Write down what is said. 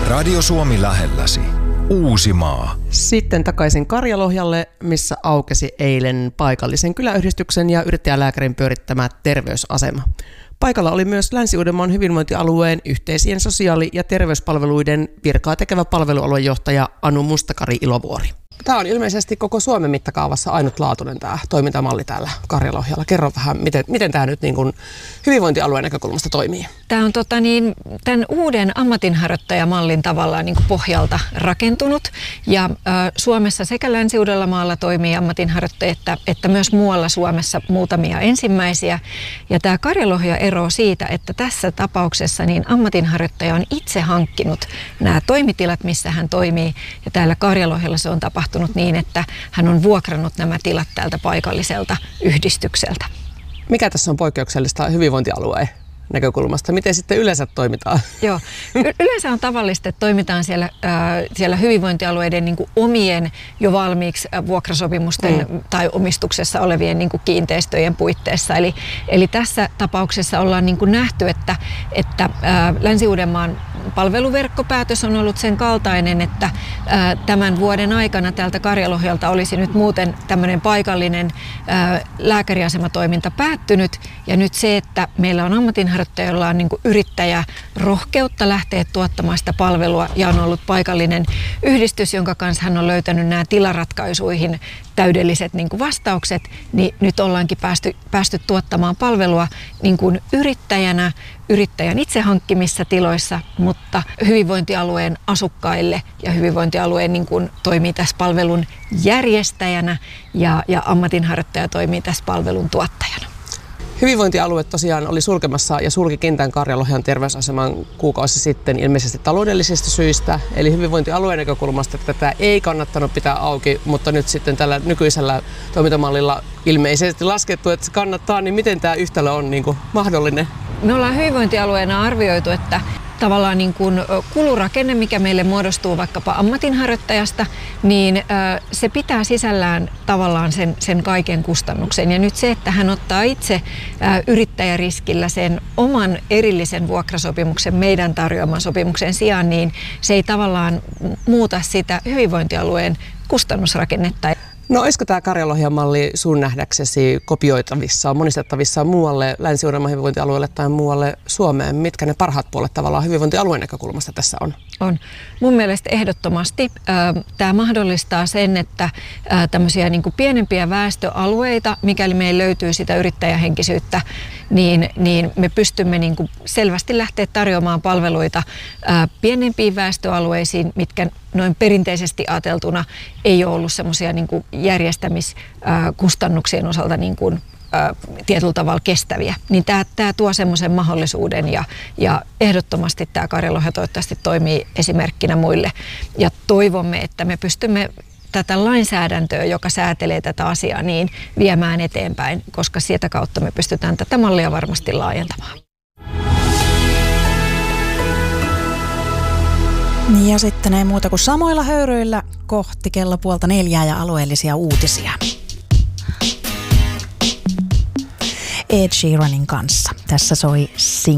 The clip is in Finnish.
Radio Suomi lähelläsi. Uusimaa. Sitten takaisin Karjalohjalle, missä aukesi eilen paikallisen kyläyhdistyksen ja yrittäjälääkärin pyörittämä terveysasema. Paikalla oli myös Länsi-Uudenmaan hyvinvointialueen yhteisien sosiaali- ja terveyspalveluiden virkaa tekevä palvelualuejohtaja Anu Mustakari Ilovuori. Tämä on ilmeisesti koko Suomen mittakaavassa ainutlaatuinen tämä toimintamalli täällä Karjalohjalla. Kerro vähän, miten tämä nyt niin kuin hyvinvointialueen näkökulmasta toimii. Tämä on tämän uuden ammatinharjoittajamallin tavallaan niin kuin pohjalta rakentunut. Ja Suomessa sekä Länsi-Uudellamaalla toimii ammatinharjoittajia että myös muualla Suomessa muutamia ensimmäisiä. Ja tämä Karjalohja eroaa siitä, että tässä tapauksessa niin ammatinharjoittaja on itse hankkinut nämä toimitilat, missä hän toimii. Ja täällä Karjalohjalla se on tapahtunut niin, että hän on vuokrannut nämä tilat täältä paikalliselta yhdistykseltä. Mikä tässä on poikkeuksellista hyvinvointialueen näkökulmasta? Miten sitten yleensä toimitaan? Joo, yleensä on tavallista, että toimitaan siellä hyvinvointialueiden niin kuin omien jo valmiiksi vuokrasopimusten tai omistuksessa olevien niin kuin kiinteistöjen puitteissa. Eli tässä tapauksessa ollaan niin kuin nähty, että Länsi-Uudenmaan palveluverkkopäätös on ollut sen kaltainen, että tämän vuoden aikana täältä Karjalohjalta olisi nyt muuten tämmöinen paikallinen lääkäriasematoiminta päättynyt. Ja nyt se, että meillä on ammatinharjoittaja, jolla on niin kuin yrittäjärohkeutta lähteä tuottamaan sitä palvelua ja on ollut paikallinen yhdistys, jonka kanssa hän on löytänyt nämä tilaratkaisuihin täydelliset niin kuin vastaukset, niin nyt ollaankin päästy tuottamaan palvelua niin kuin yrittäjän itse hankkimissa tiloissa, mutta hyvinvointialueen asukkaille ja hyvinvointialueen niin kuin toimii tässä palvelun järjestäjänä ja ammatinharjoittaja toimii tässä palvelun tuottajana. Hyvinvointialue tosiaan oli sulkemassa ja sulkikin tämän Karjalohjan terveysaseman kuukausi sitten ilmeisesti taloudellisista syistä. Eli hyvinvointialueen näkökulmasta tätä ei kannattanut pitää auki, mutta nyt sitten tällä nykyisellä toimintamallilla ilmeisesti laskettu, että se kannattaa, niin miten tämä yhtälö on niin kuin mahdollinen? Me ollaan hyvinvointialueena arvioitu, että tavallaan niin kuin kulurakenne, mikä meille muodostuu vaikkapa ammatinharjoittajasta, niin se pitää sisällään tavallaan sen kaiken kustannuksen. Ja nyt se, että hän ottaa itse yrittäjäriskillä sen oman erillisen vuokrasopimuksen meidän tarjoaman sopimuksen sijaan, niin se ei tavallaan muuta sitä hyvinvointialueen kustannusrakennetta. No olisiko tämä Karjalohjan malli sun nähdäksesi kopioitavissa, monistettavissa muualle Länsi-Uudenmaan hyvinvointialueelle tai muualle Suomeen? Mitkä ne parhaat puolet tavallaan hyvinvointialueen näkökulmasta tässä on? On. Mun mielestä ehdottomasti tämä mahdollistaa sen, että tämmöisiä niin kuin pienempiä väestöalueita, mikäli meillä löytyy sitä yrittäjähenkisyyttä, niin me pystymme niin kuin selvästi lähteä tarjoamaan palveluita pienempiin väestöalueisiin, mitkä noin perinteisesti ajateltuna ei ole ollut semmoisia niin kuin järjestämiskustannuksien osalta niin kuin tietyllä tavalla kestäviä, niin tämä tuo semmoisen mahdollisuuden ja ehdottomasti tämä Karjalohja toivottavasti toimii esimerkkinä muille ja toivomme, että me pystymme tätä lainsäädäntöä, joka säätelee tätä asiaa, niin viemään eteenpäin, koska sieltä kautta me pystytään tätä mallia varmasti laajentamaan. Ja sitten ei muuta kuin samoilla höyryillä kohti kello 3:30 ja alueellisia uutisia. Ed Sheeranin kanssa. Tässä soi Sing.